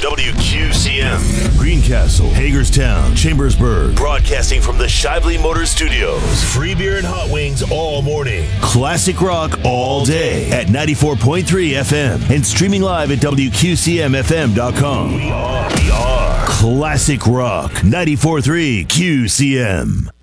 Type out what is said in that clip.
WQCM. Greencastle, Hagerstown, Chambersburg. Broadcasting from the Shively Motors Studios. Free beer and hot wings all morning. Classic rock all day at 94.3 FM. And streaming live at WQCMFM.com. We are Classic Rock 94.3 QCM.